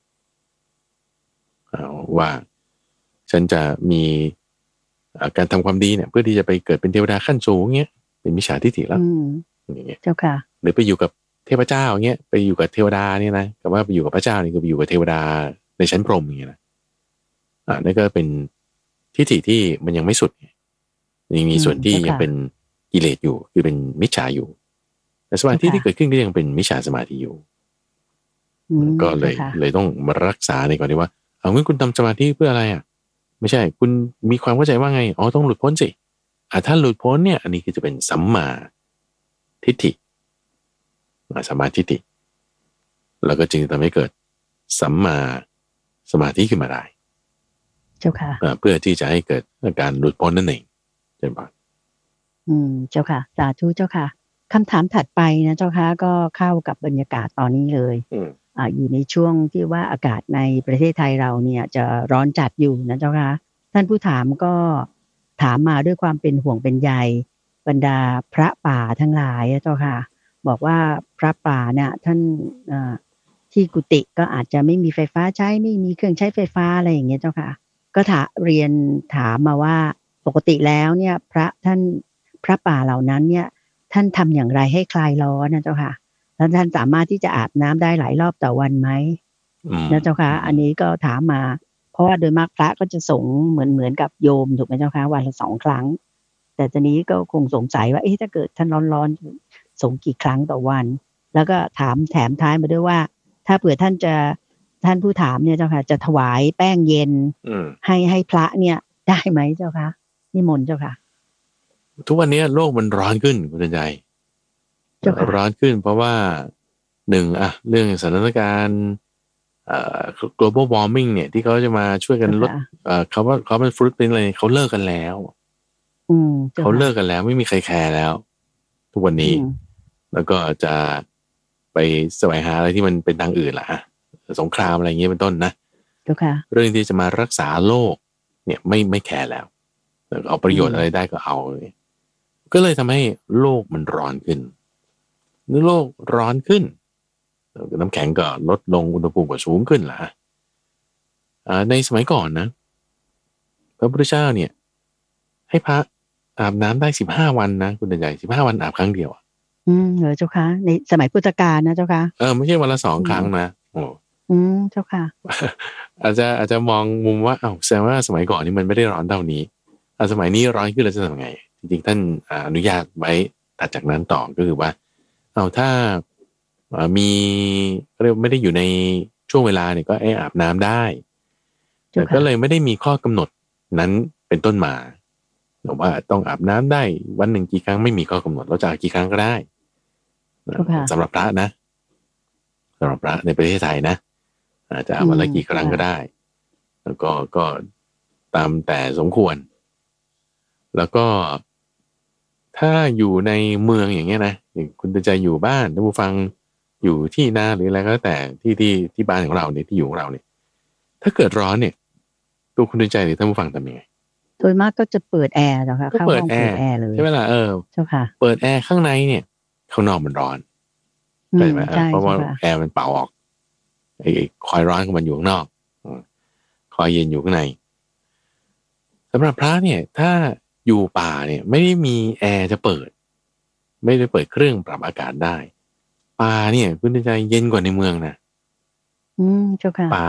ว่าฉันจะมีการทำความดีเนี่ยเพื่อที่จะไปเกิดเป็นเทวดาขั้นสูงเงี้ยเป็นมิจฉาทิฏฐิแล้วอย่างเงี้ยเจ้าค่ะหรือไปอยู่กับเทพเจ้าเงี้ยไปอยู่กับเทวดาเนี่ยนะกับว่าไปอยู่กับพระเจ้านี่ก็ไปอยู่กับเทวดาในชั้นพรหมอย่างเงี้ยนะนั่นก็เป็นทิฏฐิที่มันยังไม่สุดยังมีส่วนที่ยังเป็นกิเลสอยู่คือเป็นมิจฉาอยู่แต่สมาธิที่เกิดขึ้นก็ยังเป็นมิจฉาสมาธิอยู่ก็เลยต้องมารักษาในก่อนดีว่าเอางั้นคุณทำสมาธิเพื่ออะไรไม่ใช่คุณมีความเข้าใจว่าไงต้องหลุดพ้นสิถ้าหลุดพ้นเนี่ยอันนี้คือจะเป็นสัมมาทิฏฐิสัมมาทิฏฐิแล้วก็จึงทำให้เกิดสัมมาสมาธิขึ้นมาได้เจ้าค่ะเพื่อที่จะให้เกิดการหลุดพ้นนั่นเองเจ้าค่ะเจ้าค่ะสาธุเจ้าค่ะคำถามถัดไปนะเจ้าค่ะก็เข้ากับบรรยากาศตอนนี้เลยอยู่ในช่วงที่ว่าอากาศในประเทศไทยเราเนี่ยจะร้อนจัดอยู่นะเจ้าค่ะท่านผู้ถามก็ถามมาด้วยความเป็นห่วงเป็นใยบรรดาพระป่าทั้งหลายเจ้าค่ะบอกว่าพระป่าเนี่ยท่านที่กุฏิก็อาจจะไม่มีไฟฟ้าใช้ไม่มีเครื่องใช้ไฟฟ้าอะไรอย่างเงี้ยเจ้าค่ะก็เรียนถามมาว่าปกติแล้วเนี่ยพระป่าเหล่านั้นเนี่ยท่านทำอย่างไรให้คลายร้อนนะเจ้าค่ะแล้วท่านสามารถที่จะอาบน้ำได้หลายรอบต่อวันไหมนะเจ้าค่ะอันนี้ก็ถามมาเพราะว่าโดยมากพระก็จะสงเหมือนกับโยมถูกไหมเจ้าค่ะวันละ2 ครั้งแต่ตอนนี้ก็คงสงสัยว่าถ้าเกิดท่านร้อนๆสงกี่ครั้งต่อวันแล้วก็ถามแถมท้ายมาด้วยว่าถ้าเผื่อท่านผู้ถามเนี่ยเจ้าค่ะจะถวายแป้งเย็นให้พระเนี่ยได้ไหมเจ้าค่ะนิมนต์เจ้าค่ะทุกวันนี้โลกมันร้อนขึ้นคุณใจร้อนขึ้นเพราะว่า1เรื่องสถานการณ์global warming เนี่ยที่เขาจะมาช่วยกันลดเขาเป็นฟรุตเป็นอะไรเขาเลิกกันแล้วเจ้าเขาเลิค่ะกกันแล้วไม่มีใครแคร์แล้ว ทุกวันนี้ แล้วก็จะไปแสวงหาอะไรที่มันเป็นทางอื่นล่ะสงครามอะไรอย่างเงี้ยเป็นต้นนะเจ้าค่ะเรื่องที่จะมารักษาโรคเนี่ยไม่แคร์แล้วเอาประโยชน์อะไรได้ก็เอาเลยก็เลยทำให้โลกมันร้อนขึ้นเมื่อโลกร้อนขึ้นน้ำแข็งก็ลดลงอุณหภูมิก็สูงขึ้นล่ะในสมัยก่อนนะพระพุทธเจ้าเนี่ยให้พระอาบน้ำได้15 วันนะคุณใหญ่15 วันอาบครั้งเดียวเหรอเจ้าค่ะในสมัยพุทธกาลนะเจ้าค่ะไม่ใช่วันละ2 ครั้งนะโอ้เจ้าค่ะอาจจะมองมุมว่าแสดงว่าสมัยก่อนนี่มันไม่ได้ร้อนเท่านี้สมัยนี้ร้อนขึ้นแล้วจะทำไงจริงๆท่านอนุญาตไว้ถัดจากนั้นต่อก็คือว่าถ้ามีเรียกไม่ได้อยู่ในช่วงเวลาเนี่ยก็อาบน้ำได้แต่ก็เลยไม่ได้มีข้อกำหนดนั้นเป็นต้นมาหรือว่าต้องอาบน้ำได้วันหนึ่งกี่ครั้งไม่มีข้อกำหนดเราจะอาบกี่ครั้งก็ได้สำหรับพระนะสำหรับพระในประเทศไทยนะอาจจะวันละกี่ครั้งก็ได้แล้วก็ตามแต่สมควรแล้วก็ถ้าอยู่ในเมืองอย่างเงี้ยนะอย่างคุณจะอยู่บ้านท่านผู้ฟังอยู่ที่นาหรืออะไรก็แล้วแต่ที่บ้านของเราเนี่ยที่อยู่ของเราเนี่ยถ้าเกิดร้อนเนี่ยตัวคุณใจหรือท่านผู้ฟังทำยังไงโดยมากก็จะเปิดแอร์เหรอคะก็เปิดแอร์เลยใช่ไหมล่ะเจ้าค่ะเปิดแอร์ข้างในเนี่ยข้างนอกมันร้อนใช่ไหมเพราะว่าแอร์มันเป่าออกไอ้คอยร้อนของมันอยู่ข้างนอกคอยเย็นอยู่ข้างในสำหรับพระเนี่ยถ้าอยู่ป่าเนี่ยไม่ได้มีแอร์จะเปิดไม่ได้เปิดเครื่องปรับอากาศได้ป่าเนี่ยคุณใจเย็นกว่าในเมืองนะเจ้าค่ะป่า